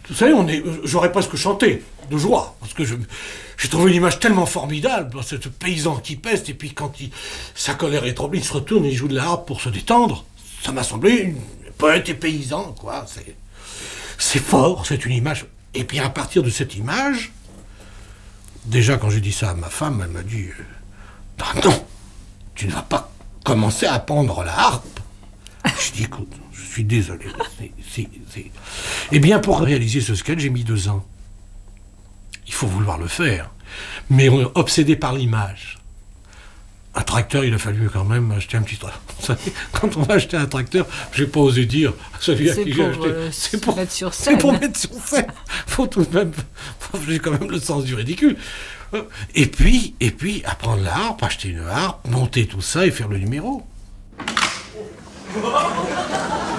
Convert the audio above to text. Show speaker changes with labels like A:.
A: Vous savez, j'aurais presque chanté de joie, parce que j'ai trouvé une image tellement formidable, ce paysan qui peste, et puis quand sa colère est trop, il se retourne et il joue de la harpe pour se détendre. Ça m'a semblé poète et paysan, quoi. C'est fort, c'est une image. Et puis à partir de cette image, déjà quand j'ai dit ça à ma femme, elle m'a dit non, tu ne vas pas commencer à apprendre la harpe. Je dis écoute, je suis désolé. Eh bien pour réaliser ce sketch, j'ai mis 2 ans. Il faut vouloir le faire, mais on est obsédé par l'image. Un tracteur, il a fallu quand même acheter un petit tracteur. Vous savez, quand on va acheter un tracteur, j'ai pas osé dire celui-là qui j'ai acheté.
B: C'est pour mettre sur scène.
A: C'est pour mettre sur scène. Faut tout de même, j'ai quand même le sens du ridicule. Et puis apprendre la harpe, acheter une harpe, monter tout ça et faire le numéro.